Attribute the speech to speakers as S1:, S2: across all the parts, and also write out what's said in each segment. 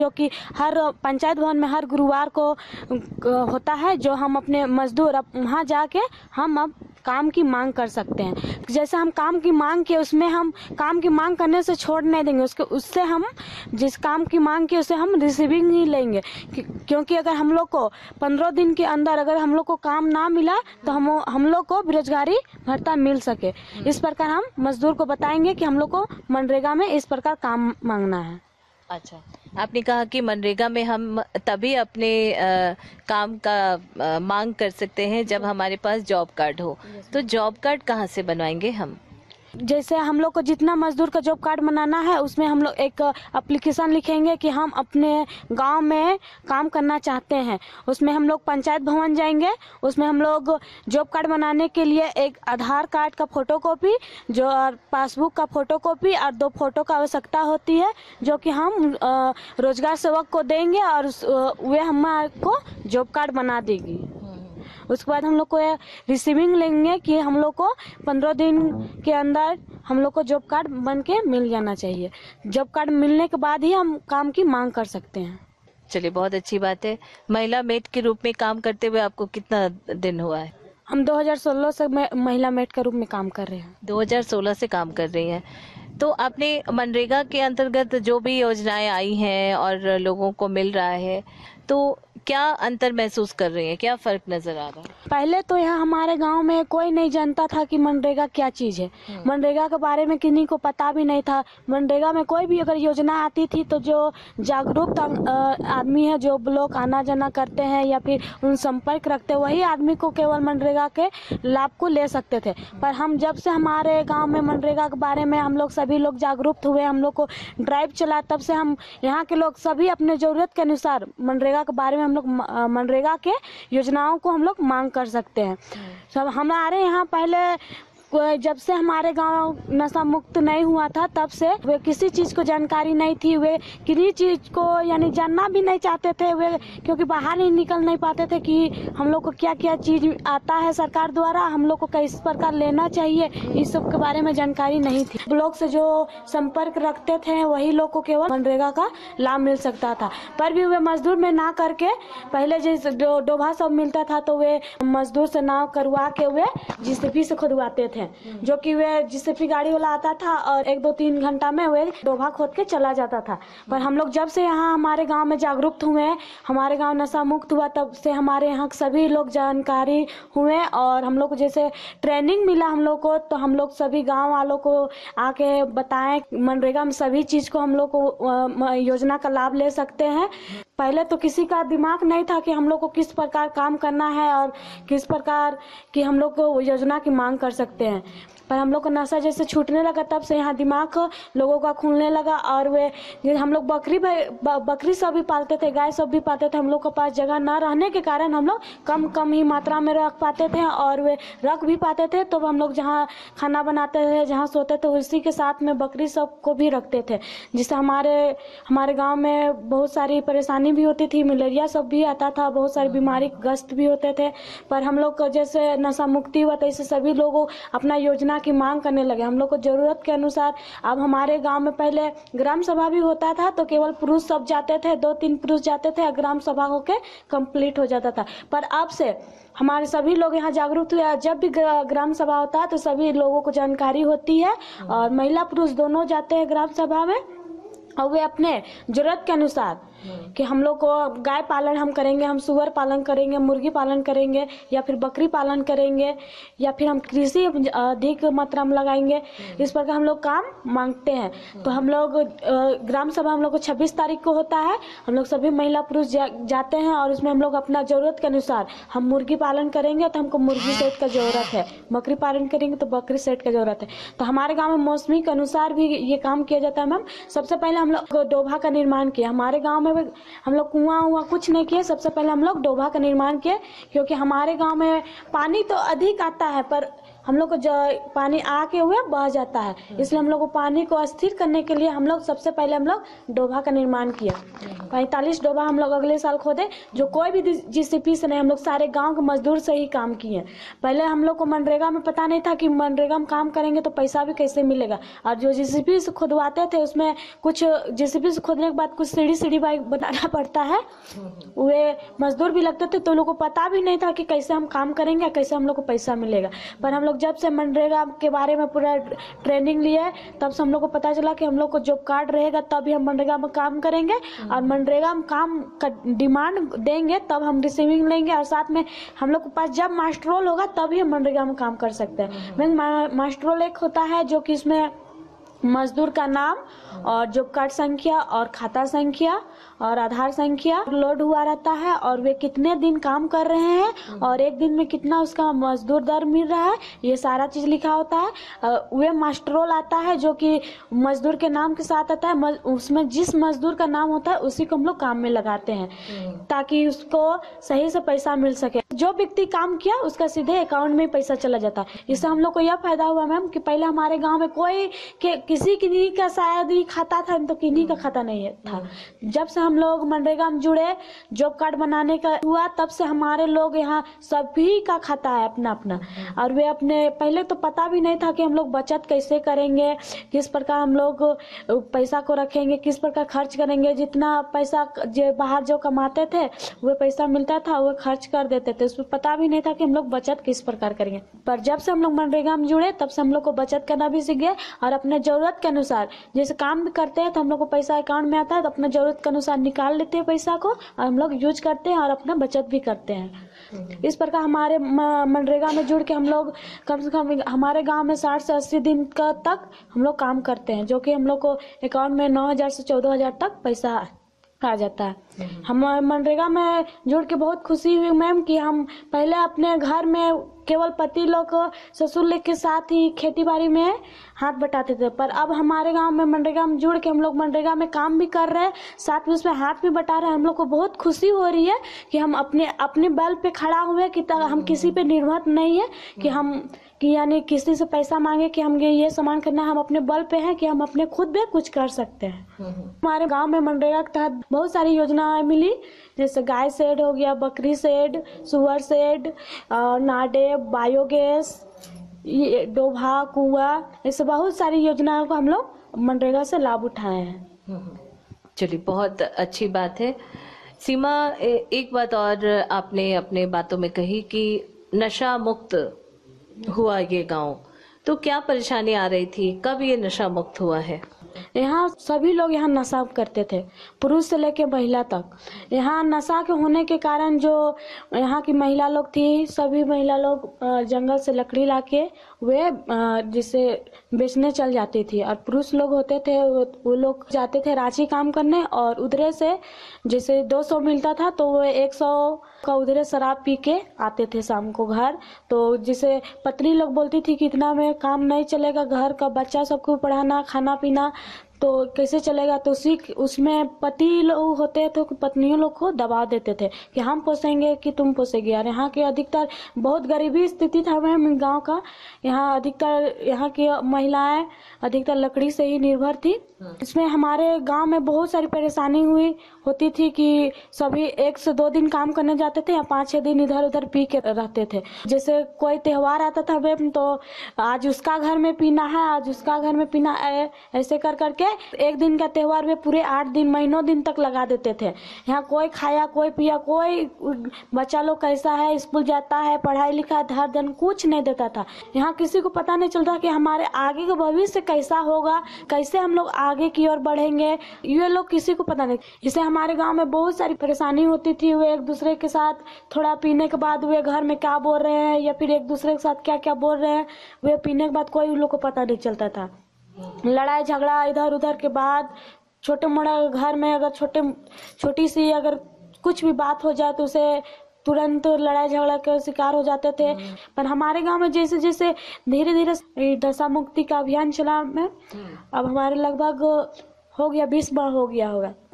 S1: जो कि हर पंचायत भवन में हर गुरुवार को होता है, जो हम अपने मजदूर वहाँ जाके हम अब काम की मांग कर सकते हैं। जैसे हम काम की मांग किए, उसमें हम काम की मांग करने से छोड़ नहीं देंगे, उससे हम जिस काम की मांग की उसे हम रिसीविंग ही लेंगे, क्योंकि अगर हम लोग को 15 दिन के अंदर अगर हम लोग को काम ना मिला तो हम लोग को बेरोजगारी भत्ता मिल सके। इस प्रकार हम मजदूर को बताएंगे कि हम लोग को मनरेगा में इस प्रकार काम मांगना है।
S2: अच्छा, आपने कहा कि मनरेगा में हम तभी अपने काम का मांग कर सकते हैं जब हमारे पास जॉब कार्ड हो। तो जॉब कार्ड कहाँ से बनवाएंगे हम?
S1: जैसे हम लोग को जितना मजदूर का जॉब कार्ड बनाना है, उसमें हम लोग एक एप्लीकेशन लिखेंगे कि हम अपने गांव में काम करना चाहते हैं। उसमें हम लोग पंचायत भवन जाएंगे, उसमें हम लोग जॉब कार्ड बनाने के लिए एक आधार कार्ड का फोटोकॉपी, जो पासबुक का फोटोकॉपी और 2 फोटो का आवश्यकता होती है, जो कि हम रोजगार सेवक को देंगे और वे हमारे को जॉब कार्ड बना देगी। उसके बाद हम लोग को रिसीविंग लेंगे कि हम लोग को 15 दिन के अंदर हम लोग को जॉब कार्ड बन के मिल जाना चाहिए। जॉब कार्ड मिलने के बाद ही हम काम की मांग कर सकते हैं।
S2: चलिए, बहुत अच्छी बात है। महिला मेट के रूप में काम करते हुए आपको कितना दिन हुआ है?
S1: हम 2016 से महिला मेट के रूप में काम कर रहे हैं।
S2: 2016 से काम कर रही हैं। तो आपने मनरेगा के अंतर्गत जो भी योजनाएं आई हैं और लोगों को मिल रहा है, तो क्या अंतर महसूस कर रही हैं? क्या फर्क नजर आ रहा है?
S1: पहले तो यहाँ हमारे गांव में कोई नहीं जानता था कि मनरेगा क्या चीज है। मनरेगा के बारे में किन्हीं को पता भी नहीं था। मनरेगा में कोई भी अगर योजना आती थी तो जो जागरूक आदमी है, जो लोग आना जाना करते हैं या फिर उन संपर्क रखते हैं, वही आदमी को केवल मनरेगा के लाभ को ले सकते थे। पर हम जब से हमारे गाँव में मनरेगा के बारे में हम लोग सभी लोग जागरूक हुए, हम लोग को ड्राइव चला, तब से हम यहाँ के लोग सभी अपने जरूरत के अनुसार मनरेगा के बारे में हम लोग मनरेगा के योजनाओं को हम लोग मांग कर सकते हैं। सब हमारे यहाँ पहले जब से हमारे गांव नशा मुक्त नहीं हुआ था, तब से वे किसी चीज को जानकारी नहीं थी। वे किसी चीज को यानी जानना भी नहीं चाहते थे वे, क्योंकि बाहर ही निकल नहीं पाते थे कि हम लोग को क्या क्या चीज आता है सरकार द्वारा, हम लोग को किस प्रकार लेना चाहिए, इस सब के बारे में जानकारी नहीं थी। लोग से जो संपर्क रखते थे वही लोग को केवल मनरेगा का लाभ मिल सकता था। पर भी वे मजदूर में ना करके, पहले जैसे डोभा सब मिलता था तो वे मजदूर से नाव करवा के वे जेसीबी से खुदवाते थे, जो कि वे जेसीबी गाड़ी वाला आता था और 1-2-3 घंटा में वे डोभा खोद के चला जाता था। पर हम लोग जब से यहाँ हमारे गांव में जागरूक हुए, हमारे गांव नशा मुक्त हुआ, तब से हमारे यहाँ सभी लोग जानकारी हुए और हम लोग को जैसे ट्रेनिंग मिला हम लोग को, तो हम लोग सभी गांव वालों को आके बताएं मनरेगा में सभी चीज को हम लोग को योजना का लाभ ले सकते हैं। पहले तो किसी का दिमाग नहीं था कि हम लोग को किस प्रकार काम करना है और किस प्रकार की हम लोग को योजना की मांग कर सकते हैं। पर हम लोग का नशा जैसे छूटने लगा, तब से यहाँ दिमाग लोगों का खुलने लगा और वे हम लोग बकरी सब भी पालते थे, गाय सब भी पालते थे। हम लोग के पास जगह ना रहने के कारण हम लोग कम ही मात्रा में रख पाते थे और वे रख भी पाते थे, तो हम लोग जहाँ खाना बनाते थे, जहाँ सोते थे, उसी के साथ में बकरी सब को भी रखते थे, जिससे हमारे गाँव में बहुत सारी परेशानी भी होती थी, मलेरिया सब भी आता था, बहुत सारी बीमारी ग्रस्त भी होते थे। पर हम लोग को जैसे नशा मुक्ति हुआ, तैसे सभी लोग अपना योजना की मांग करने लगे। हम लोग को जरूरत के अनुसार अब हमारे गांव में पहले ग्राम सभा भी होता था तो केवल पुरुष सब जाते थे, 2-3 पुरुष जाते थे, ग्राम सभा होके कंप्लीट हो जाता था। पर अब से हमारे सभी लोग यहाँ जागरूक हुए, जब भी ग्राम सभा होता है तो सभी लोगों को जानकारी होती है और महिला पुरुष दोनों जाते हैं ग्राम सभा में और वे अपने जरूरत के अनुसार कि हम लोग को गाय पालन हम करेंगे, हम सुअर पालन करेंगे, मुर्गी पालन करेंगे या फिर बकरी पालन करेंगे या फिर हम कृषि अधिक मात्रा में लगाएंगे, इस प्रकार हम लोग काम मांगते हैं। तो हम लोग ग्राम सभा हम लोग को 26 तारीख को होता है। हम लोग सभी महिला पुरुष जाते हैं और उसमें हम लोग अपना जरूरत के अनुसार, हम मुर्गी पालन करेंगे तो हमको मुर्गी सेट का जरूरत है, बकरी पालन करेंगे तो बकरी सेट का जरूरत है। तो हमारे गाँव में मौसमी के अनुसार भी ये काम किया जाता है। मैम, सबसे पहले हम लोग डोभा का निर्माण किया। हमारे गाँव में हम लोग कुआं कुछ नहीं किए, सबसे पहले हम लोग डोभा का निर्माण किए, क्योंकि हमारे गांव में पानी तो अधिक आता है पर हम लोग को पानी आके हुए बह जाता है, इसलिए हम लोग को पानी को अस्थिर करने के लिए हम लोग सबसे पहले हम लोग डोभा का निर्माण किया। 45 डोभा हम लोग अगले साल खोदे, जो कोई भी जीसीपी से नहीं, हम लोग सारे गांव के मजदूर से ही काम किए। पहले हम लोग को मनरेगा में पता नहीं था कि मनरेगा में काम करेंगे तो पैसा भी कैसे मिलेगा, और जो जीसीपी से खुदवाते थे उसमें कुछ जीसीपी से खोदने के बाद कुछ सीढ़ी बनाना पड़ता है, वे मजदूर भी लगते थे, तो लोगों को पता भी नहीं था कि कैसे हम काम करेंगे, कैसे हम लोग को पैसा मिलेगा। पर हम लोग जब से मनरेगा के बारे में पूरा ट्रेनिंग लिए, तब से हम लोग को पता चला कि हम लोग को जॉब कार्ड रहेगा तभी हम मनरेगा में काम करेंगे, और मनरेगा में काम का डिमांड देंगे तब हम रिसीविंग लेंगे, और साथ में हम लोग के पास जब मास्टरोल होगा तभी हम मनरेगा में काम कर सकते हैं। मास्टरोल एक होता है जो कि इसमें मजदूर का नाम और जॉब कार्ड संख्या और खाता संख्या और आधार संख्या लोड हुआ रहता है, और वे कितने दिन काम कर रहे हैं और एक दिन में कितना उसका मजदूर दर मिल रहा है, ये सारा चीज लिखा होता है। वे मास्टरोल आता है जो कि मजदूर के नाम के साथ आता है, उसमें जिस मजदूर का नाम होता है उसी को हम लोग काम में लगाते हैं, ताकि उसको सही से पैसा मिल सके। जो व्यक्ति काम किया उसका सीधे अकाउंट में पैसा चला जाता है। इससे हम लोग को यह फायदा हुआ मैम कि पहले हमारे गाँव में कोई किसी किन्हीं का शायद ही खाता था, तो किन्हीं का खाता नहीं था। जब से हम लोग मनरेगा में जुड़े, जॉब कार्ड बनाने का हुआ, तब से हमारे लोग यहाँ सभी का खाता है अपना अपना। और वे अपने पहले तो पता भी नहीं था कि हम लोग बचत कैसे करेंगे, किस प्रकार हम लोग पैसा को रखेंगे, किस प्रकार खर्च करेंगे। जितना पैसा जो बाहर जो कमाते थे वो पैसा मिलता था वो खर्च कर देते थे, उसमें पता भी नहीं था कि हम लोग बचत किस प्रकार करेंगे। पर जब से हम लोग मनरेगा में जुड़े तब से हम लोग को बचत करना भी सीख गए, और अपने जरूरत के अनुसार जैसे काम करते हैं तो हम लोग को पैसा अकाउंट में आता है, तो अपने जरूरत के अनुसार निकाल लेते हैं पैसा को, और हम लोग यूज करते हैं और अपना बचत भी करते हैं। इस प्रकार हमारे मनरेगा में जुड़ के हम लोग कम से कम हमारे गांव में 60 से 80 दिन का तक हम लोग काम करते हैं, जो कि हम लोग को अकाउंट में 9,000 से 14,000 तक पैसा आ जाता है। हम मनरेगा में जुड़ के बहुत खुशी हुई मैम कि हम पहले अपने घर में केवल पति लोग ससुर लोग के साथ ही खेती बाड़ी में हाथ बटाते थे, पर अब हमारे गांव में मनरेगा में जुड़ के हम लोग मनरेगा में काम भी कर रहे हैं, साथ में उसमें हाथ भी बटा रहे हैं। हम लोग को बहुत खुशी हो रही है कि हम अपने बल पे खड़ा हुए, कि हम किसी पे निर्भर नहीं है कि यानी किसी से पैसा मांगे कि हम ये सामान करना, हम अपने बल पे हैं कि हम अपने खुद भी कुछ कर सकते हैं। हमारे गांव में मनरेगा के तहत बहुत सारी योजनाएं मिली, जैसे गाय शेड हो गया, बकरी शेड, सुअर शेड, नाडे, बायोगैस, ये डोभा, कुआं, ऐसे बहुत सारी योजनाओं को हम लोग मनरेगा से लाभ उठाए हैं।
S2: चलिए, बहुत अच्छी बात है। सीमा, एक बात और आपने अपने बातों में कही कि नशा मुक्त हुआ ये गांव, तो क्या परेशानी आ रही थी, कब ये नशा मुक्त हुआ है?
S1: यहाँ सभी लोग यहाँ नशा करते थे, पुरुष से लेकर महिला तक। यहाँ नशा के होने के कारण जो यहाँ की महिला लोग थी, सभी महिला लोग जंगल से लकड़ी लाके वे जिसे बेचने चल जाती थी, और पुरुष लोग होते थे वो लोग जाते थे रांची काम करने, और उधरे से जैसे 200 मिलता था तो वो 100 का उधरे शराब पी के आते थे शाम को घर। तो जिसे पत्नी लोग बोलती थी कि इतना में काम नहीं चलेगा, घर का बच्चा सबको पढ़ाना, खाना पीना तो कैसे चलेगा, तो उसमें पति लोग होते तो पत्नियों लोग को दबा देते थे कि हम पोसेंगे कि तुम पोसेगी। और यहाँ के अधिकतर बहुत गरीबी स्थिति था मैम गांव का, यहाँ अधिकतर यहाँ की महिलाएं अधिकतर लकड़ी से ही निर्भर थी। इसमें हमारे गांव में बहुत सारी परेशानी होती थी कि सभी 1 से 2 दिन काम करने जाते थे या 5-6 दिन इधर उधर पी के रहते थे। जैसे कोई त्योहार आता था मैम तो आज उसका घर में पीना है, आज उसका घर में पीना है, ऐसे कर करके एक दिन का त्योहार में पूरे 8 दिन महीनों दिन तक लगा देते थे। यहाँ कोई खाया, कोई पिया, कोई बच्चा लोग कैसा है, स्कूल जाता है, पढ़ाई लिखाई हर दिन कुछ नहीं देता था। यहाँ किसी को पता नहीं चलता कि हमारे आगे का भविष्य कैसा होगा, कैसे हम लोग आगे की ओर बढ़ेंगे, ये लोग किसी को पता नहीं। इससे हमारे गांव में बहुत सारी परेशानी होती थी। वे एक दूसरे के साथ थोड़ा पीने के बाद वे घर में क्या बोल रहे हैं या फिर एक दूसरे के साथ क्या क्या बोल रहे हैं, वे पीने के बाद कोई उन लोग को पता नहीं चलता था। लड़ाई झगड़ा इधर उधर के बाद छोटे मोटा घर में अगर छोटी सी अगर कुछ भी बात हो जाए तो उसे तुरंत लड़ाई झगड़ा के शिकार हो जाते थे। पर हमारे गांव में जैसे जैसे धीरे धीरे नशा मुक्ति का अभियान चला में, अब हमारे लगभग हो गया 20 बार हो गया होगा।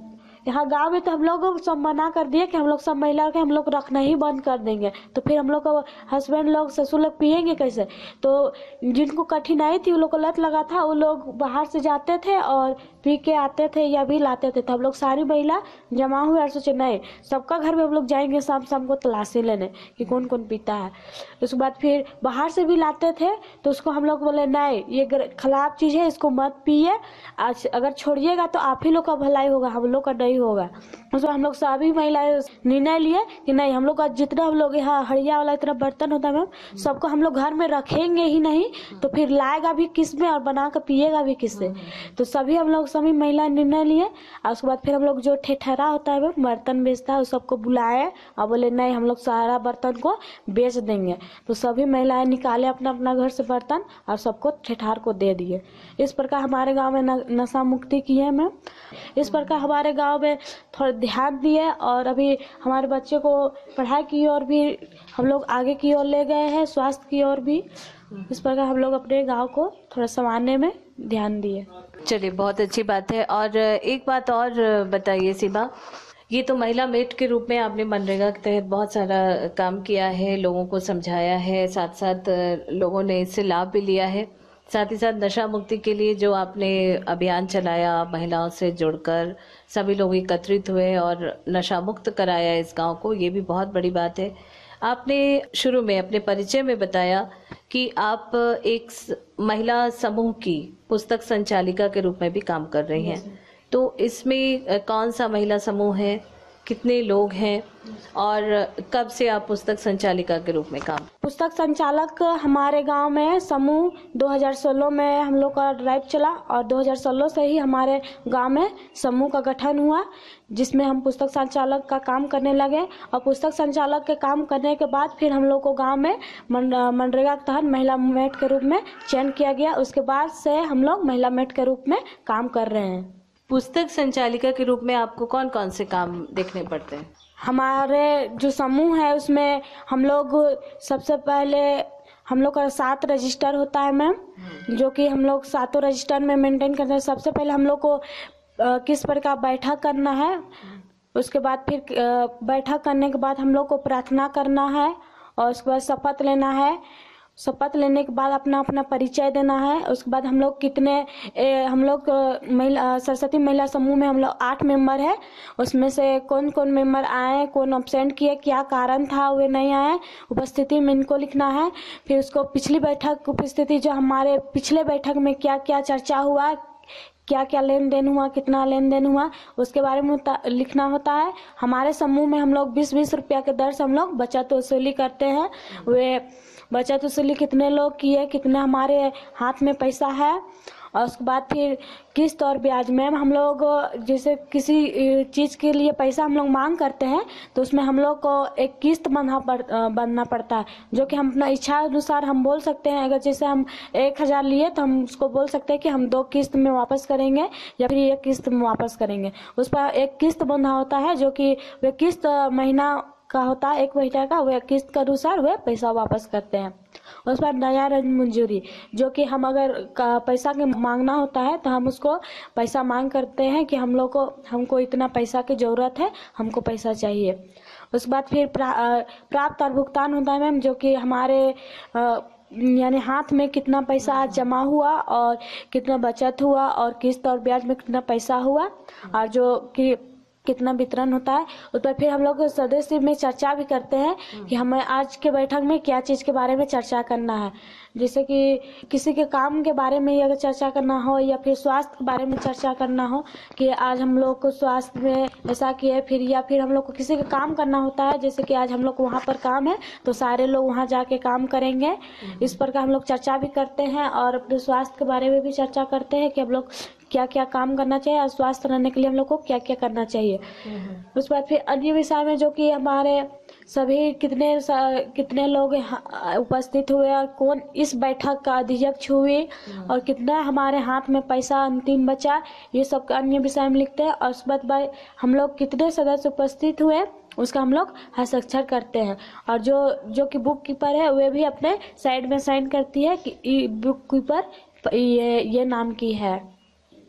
S1: यहाँ गांव में तो हम लोग सब मना कर दिए कि हम लोग सब महिला के हम लोग रखना ही बंद कर देंगे, तो फिर हम लोग को हस्बैंड लोग ससुर लोग पियेंगे कैसे। तो जिनको कठिनाई थी, उन लोग को लत लगा था, वो लोग बाहर से जाते थे और पी के आते थे या भी लाते थे। तो हम लोग सारी महिला जमा हुए और सोचे नहीं, सबका घर में हम लोग जाएंगे शाम शाम को तलाशी लेने कि कौन कौन पीता है। उसके बाद फिर बाहर से भी लाते थे, तो उसको हम लोग बोले नहीं, ये खराब चीज़ है, इसको मत पिए, आज अगर छोड़िएगा तो आप ही लोग का भलाई होगा, हम लोग का नहीं होगा। उसमें हम लोग सभी महिलाएं निर्णय लिए कि नहीं, हम लोग का जितना हम लोग यहाँ हड़िया वाला इतना बर्तन होता है मैम, सबको हम लोग घर में रखेंगे ही नहीं, तो फिर लाएगा भी किस में और बना कर पिएगा भी किससे। तो सभी महिला निर्णय लिए। और उसके बाद फिर हम लोग जो ठेठरा होता है मैम, बर्तन बेचता है, उस सबको बुलाए और बोले नहीं, हम लोग सारा बर्तन को बेच देंगे। तो सभी महिलाएं निकाले अपना अपना घर से बर्तन और सबको ठेठार को दे दिए। इस प्रकार हमारे गांव में नशा मुक्ति की है मैम। इस प्रकार हमारे गांव में थोड़ा ध्यान दिए और अभी हमारे बच्चे को पढ़ाई की ओर भी हम लोग आगे की ओर ले गए हैं, स्वास्थ्य की ओर भी। इस प्रकार हम लोग अपने गांव को थोड़ा संवारने में ध्यान दिए।
S2: चलिए, बहुत अच्छी बात है। और एक बात और बताइए सीमा, ये तो महिला मेट के रूप में आपने मनरेगा के तहत बहुत सारा काम किया है, लोगों को समझाया है, साथ साथ लोगों ने इससे लाभ भी लिया है। साथ ही साथ नशा मुक्ति के लिए जो आपने अभियान चलाया, महिलाओं से जुड़कर सभी लोग एकत्रित हुए और नशा मुक्त कराया इस गांव को, ये भी बहुत बड़ी बात है। आपने शुरू में अपने परिचय में बताया कि आप एक महिला समूह की पुस्तक संचालिका के रूप में भी काम कर रही हैं। तो इसमें कौन सा महिला समूह है, कितने लोग हैं और कब से आप पुस्तक संचालिका के रूप में काम?
S1: पुस्तक संचालक हमारे गांव में समूह 2016 में हम लोग का ड्राइव चला और 2016 से ही हमारे गांव में समूह का गठन हुआ, जिसमें हम पुस्तक संचालक का काम करने लगे। और पुस्तक संचालक के काम करने के बाद फिर हम लोग को गांव में मनरेगा के तहत महिला मेट के रूप में चयन किया गया। उसके बाद से हम लोग महिला मेट के रूप में काम कर रहे हैं।
S2: पुस्तक संचालिका के रूप में आपको कौन कौन से काम देखने पड़ते हैं?
S1: हमारे जो समूह है उसमें हम लोग सबसे पहले हम लोग का 7 रजिस्टर होता है मैम, जो कि हम लोग 7 रजिस्टर में मेंटेन करते हैं। सबसे पहले हम लोग को किस प्रकार बैठक करना है, उसके बाद फिर बैठक करने के बाद हम लोग को प्रार्थना करना है और उसके बाद शपथ लेना है। शपथ लेने के बाद अपना अपना परिचय देना है। उसके बाद हम लोग हम लोग महिला सरस्वती महिला समूह में हम लोग 8 मेंबर है। उसमें से कौन कौन मेंबर आए, कौन अब्सेंट किए, क्या कारण था वे नहीं आए, उपस्थिति में इनको लिखना है। फिर उसको पिछली बैठक उपस्थिति, जो हमारे पिछले बैठक में क्या क्या चर्चा हुआ, क्या क्या लेन देन हुआ, कितना लेन देन हुआ, उसके बारे में लिखना होता है। हमारे समूह में हम लोग 20-20 रुपया के दर से हम लोग बचत वसूली करते हैं। वे बचत वसूली कितने लोग किए, कितना हमारे हाथ में पैसा है, और उसके बाद फिर किस्त और ब्याज। मैम हम लोग जैसे किसी चीज़ के लिए पैसा हम लोग मांग करते हैं तो उसमें हम लोग को एक किस्त बनना पड़ता है, जो कि हम अपना इच्छा अनुसार हम बोल सकते हैं। अगर जैसे हम 1000 लिए तो हम उसको बोल सकते हैं कि हम 2 किस्त में वापस करेंगे या फिर 1 किस्त में वापस करेंगे। उस पर एक किस्त बंधा होता है, जो कि वे किस्त महीना का होता है, 1 महीना का, वह किस्त के अनुसार वे पैसा वापस करते हैं। उस पर नया ऋण मंजूरी, जो कि हम अगर पैसा के मांगना होता है तो हम उसको पैसा मांग करते हैं कि हमको इतना पैसा की ज़रूरत है, हमको पैसा चाहिए। उसके बाद फिर प्राप्त और भुगतान होता है मैम, जो कि हमारे यानी हाथ में कितना पैसा जमा हुआ और कितना बचत हुआ और किस्त और ब्याज में कितना पैसा हुआ और जो कि कितना वितरण होता है। उस पर फिर हम लोग सदस्य में चर्चा भी करते हैं कि हमें आज के बैठक में क्या चीज़ के बारे में चर्चा करना है। जैसे कि किसी के काम के बारे में अगर चर्चा करना हो या फिर स्वास्थ्य के बारे में चर्चा करना हो कि आज हम लोग को स्वास्थ्य में ऐसा किया, फिर या फिर हम लोग को किसी का काम करना होता है, जैसे कि आज हम लोग को वहाँ पर काम है तो सारे लोग वहाँ जाके काम करेंगे। इस प्रकार हम लोग चर्चा भी करते हैं और अपने स्वास्थ्य के बारे में भी चर्चा करते हैं कि हम लोग क्या क्या काम करना चाहिए और स्वस्थ रहने के लिए हम लोग को क्या क्या करना चाहिए। उसके बाद फिर अन्य विषय में, जो कि हमारे सभी कितने लोग उपस्थित हुए और कौन इस बैठक का अध्यक्ष हुए और कितना हमारे हाथ में पैसा अंतिम बचा, ये सब अन्य विषय में लिखते हैं। और उसके बाद हम लोग कितने सदस्य उपस्थित हुए उसका हम लोग हस्ताक्षर करते हैं। और जो कि बुक कीपर है वे भी अपने साइड में साइन करती है कि बुक कीपर ये नाम की है।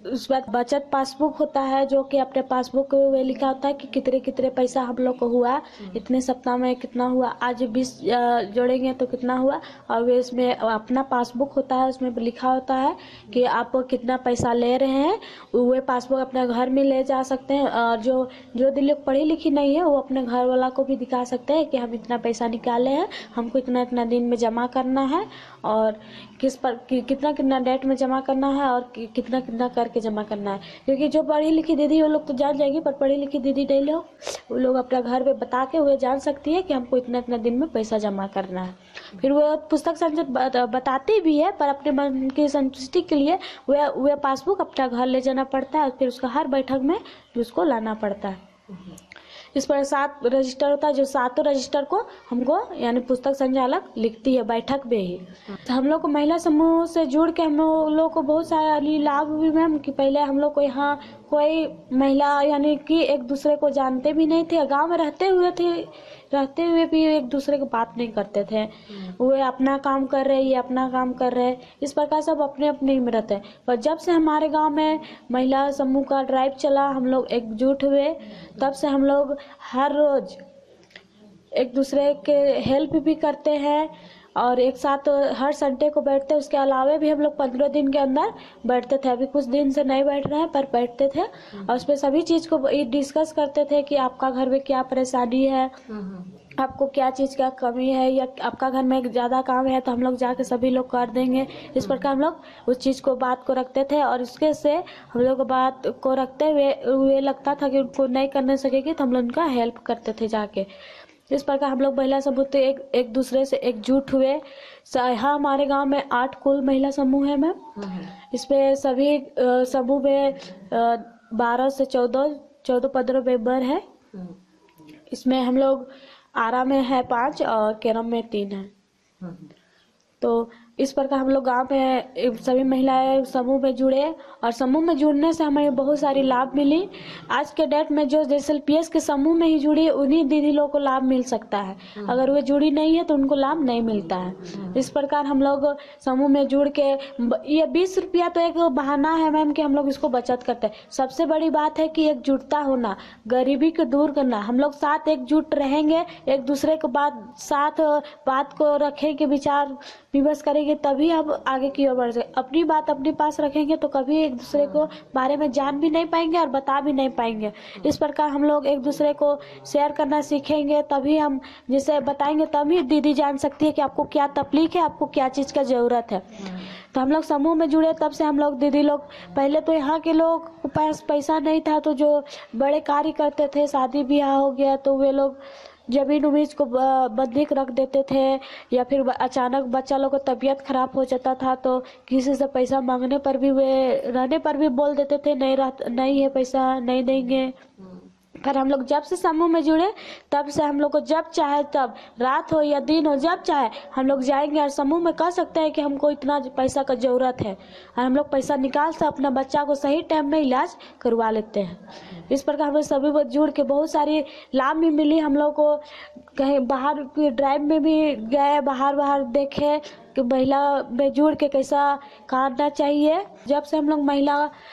S1: उस बाद बचत पासबुक होता है, जो कि अपने पासबुक में लिखा होता है कि कितने कितने पैसा हम लोग को हुआ, इतने सप्ताह में कितना हुआ, आज 20 जोड़ेंगे तो कितना हुआ। और वे इसमें अपना पासबुक होता है, उसमें लिखा होता है कि आप कितना पैसा ले रहे हैं। वे पासबुक अपने घर में ले जा सकते हैं, और जो दिल्ली पढ़ी लिखी नहीं है वो अपने घर वाला को भी दिखा सकते हैं कि हम इतना पैसा निकाले हैं, हमको इतना इतना दिन में जमा करना है, और कितना कितना डेट में जमा करना है, और कितना कितना करके जमा करना है। क्योंकि जो पढ़ी लिखी दीदी वो लोग तो जान जाएगी, पर पढ़ी लिखी दीदी नहीं लोग, वो लोग अपना घर पे बता के हुए जान सकती है कि हमको इतना इतना दिन में पैसा जमा करना है। फिर वो पुस्तक संचित बताती भी है, पर अपने मन की संतुष्टि के लिए वह पासबुक अपना घर ले जाना पड़ता है, फिर उसका हर बैठक में उसको लाना पड़ता है। इस पर 7 रजिस्टर होता है, जो 7 रजिस्टर को हमको यानी पुस्तक संचालक लिखती है बैठक में ही। हम लोग को महिला समूह से जुड़ के हम लोग को बहुत सारा लाभ भी मैम, कि पहले हम लोग को यहाँ कोई महिला यानी कि एक दूसरे को जानते भी नहीं थे, गांव में रहते हुए भी एक दूसरे को बात नहीं करते थे। वे अपना काम कर रहे, ये अपना काम कर रहे, इस प्रकार सब अपने अपने में रहते हैं। पर जब से हमारे गांव में महिला समूह का ड्राइव चला, हम लोग एकजुट हुए, तब से हम लोग हर रोज एक दूसरे के हेल्प भी करते हैं, और एक साथ हर संडे को बैठते हैं। उसके अलावा भी हम लोग 15 दिन के अंदर बैठते थे, अभी कुछ दिन से नहीं बैठ रहे हैं पर बैठते थे, और उसमें सभी चीज को डिस्कस करते थे कि आपका घर में क्या परेशानी है, आपको क्या चीज का कमी है, या आपका घर में ज्यादा काम है तो हम लोग जाके सभी लोग कर देंगे। इस प्रकार हम लोग उस चीज को बात को रखते थे, और इसके से हम लोग बात को रखते हुए लगता था कि उनको नहीं करने सकेगी तो हम लोग उनका हेल्प करते थे जाके। इस प्रकार हम लोग महिला समूह तो एक दूसरे से एकजुट हुए। यहाँ हमारे गांव में 8 कुल महिला समूह है मैम। इसमें सभी समूह में 12 से 14-15 मेंबर है। इसमें हम लोग आरा में है 5 और केरम में 3 है। तो इस प्रकार हम लोग गांव में सभी महिलाएं समूह में जुड़े, और समूह में जुड़ने से हमें बहुत सारी लाभ मिली। आज के डेट में जो JSLPS के समूह में ही जुड़ी, उन्हीं दीदी लोगों को लाभ मिल सकता है, अगर वे जुड़ी नहीं है तो उनको लाभ नहीं मिलता है। इस प्रकार हम लोग समूह में जुड़ के, ये 20 रुपया तो एक बहाना है मैम कि हम लोग इसको बचत करते हैं। सबसे बड़ी बात है कि एकजुटता होना, गरीबी को दूर करना। हम लोग साथ एकजुट रहेंगे, एक दूसरे के साथ बात को रखेंगे, विचार विमर्श करेंगे, तभी हम आगे की ओर बढ़ सके। अपनी बात अपने पास रखेंगे तो कभी एक दूसरे को बारे में जान भी नहीं पाएंगे और बता भी नहीं पाएंगे। इस प्रकार हम लोग एक दूसरे को शेयर करना सीखेंगे, तभी हम जिसे बताएंगे तभी दीदी जान सकती है कि आपको क्या तकलीफ है, आपको क्या चीज का जरूरत है। तो हम लोग समूह में जुड़े, तब से हम लोग दीदी लोग, पहले तो यहाँ के लोग के पास पैसा नहीं था, तो जो बड़े कार्य करते थे, शादी ब्याह हो गया तो वे लोग जमीन उमीज को बंधक रख देते थे, या फिर अचानक बच्चा लोग को तबीयत खराब हो जाता था तो किसी से पैसा मांगने पर भी वे रहने पर भी बोल देते थे नहीं है पैसा, नहीं देंगे। पर हम लोग जब से समूह में जुड़े, तब से हम लोग को जब चाहे तब, रात हो या दिन हो, जब चाहे हम लोग जाएंगे और समूह में कह सकते हैं कि हमको इतना पैसा का जरूरत है, और हम लोग पैसा निकाल से अपना बच्चा को सही टाइम में इलाज करवा लेते हैं। इस प्रकार हम सभी को जुड़ के बहुत सारी लाभ भी मिली। हम लोग को कहीं बाहर की ड्राइव में भी गए, बाहर देखे कि महिला में जुड़ के कैसा करना चाहिए। जब से हम लोग महिला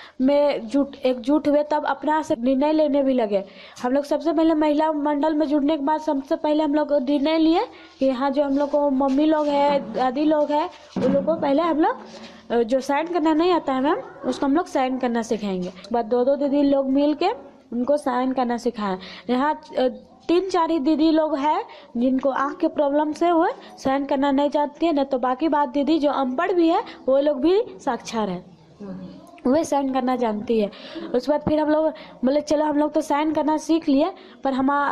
S1: में एकजुट हुए, तब अपना से निर्णय लेने भी लगे। हम लोग सबसे पहले महिला मंडल में जुड़ने के बाद सबसे पहले हम लोग निर्णय लिए कि यहाँ जो हम लोग को मम्मी लोग है, दादी लोग है, उन लोग को पहले हम लोग जो साइन करना नहीं आता है मैम, उसको हम लोग साइन करना सिखाएंगे। बाद 2 दीदी लोग मिल के उनको साइन करना सिखाएं। यहाँ 3-4 ही दीदी लोग हैं जिनको आँख के प्रॉब्लम से वो साइन करना नहीं जानती है, न तो बाकी बात दीदी जो अनपढ़ भी है वो लोग भी साक्षर है, वे साइन करना जानती है। उसके बाद फिर हम लोग बोले चलो हम लोग तो साइन करना सीख लिए, पर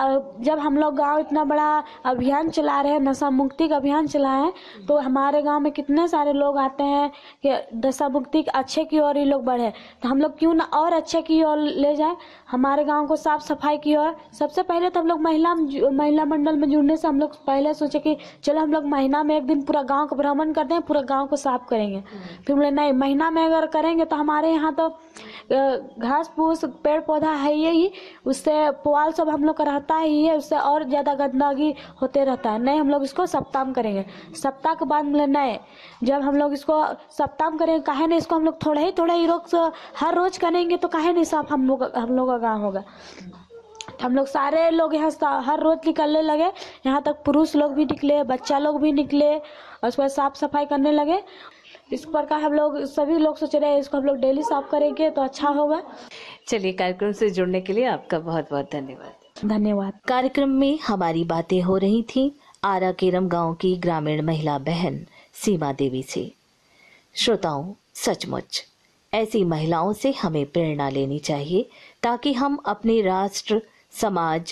S1: जब हम लोग गांव इतना बड़ा अभियान चला रहे हैं, नशा मुक्ति का अभियान चलाए हैं, तो हमारे गांव में कितने सारे लोग आते हैं कि नशा मुक्ति अच्छे की ओर ये लोग बढ़े, तो हम लोग क्यों ना और अच्छे की ओर ले जाए, हमारे गाँव को साफ सफाई की ओर। सबसे पहले तो हम लोग महिला मंडल में जुड़ने से हम लोग पहले सोचे कि चलो हम लोग महीना में एक दिन पूरा गाँव का भ्रमण करते हैं, पूरा गाँव को साफ करेंगे। फिर बोले नहीं, महीना में अगर करेंगे तो हमारे हमारे यहाँ तो घास फूस पेड़ पौधा है ही, उससे पुआल सब हम लोग का रहता ही है, उससे और ज़्यादा गंदगी होते रहता है। नहीं, हम लोग इसको सप्ताह में करेंगे, सप्ताह के बाद मतलब नहीं, जब हम लोग इसको सप्ताह में करेंगे, काहे नहीं इसको हम लोग थोड़ा ही रोज हर रोज करेंगे तो काहे नहीं साफ हम लोग का गाँव होगा। हम लोग सारे लोग यहाँ हर रोज निकलने लगे, यहाँ तक पुरुष लोग भी निकले, बच्चा लोग भी निकले, और उसके बाद साफ सफाई करने लगे। इस प्रकार हम लोग सभी लोग सोच रहे हैं इसको हम लोग डेली साफ करेंगे तो अच्छा होगा।
S2: चलिए, कार्यक्रम से जुड़ने के लिए आपका बहुत बहुत धन्यवाद।
S1: धन्यवाद।
S2: कार्यक्रम में हमारी बातें हो रही थी आरा केरम गांव की ग्रामीण महिला बहन सीमा देवी से। श्रोताओं, सचमुच ऐसी महिलाओं से हमें प्रेरणा लेनी चाहिए ताकि हम अपने राष्ट्र, समाज